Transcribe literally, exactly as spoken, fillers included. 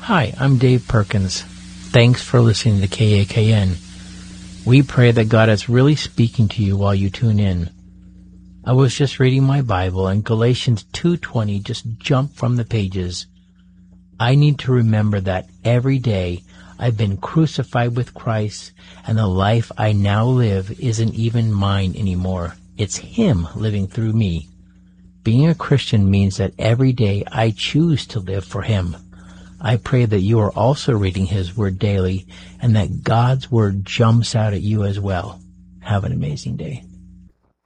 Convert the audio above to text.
Hi, I'm Dave Perkins. Thanks for listening to K A K N. We pray that God is really speaking to you while you tune in. I was just reading my Bible and Galatians two twenty just jumped from the pages. I need to remember that every day I've been crucified with Christ, and the life I now live isn't even mine anymore. It's Him living through me. Being a Christian means that every day I choose to live for Him. I pray that you are also reading His Word daily and that God's Word jumps out at you as well. Have an amazing day.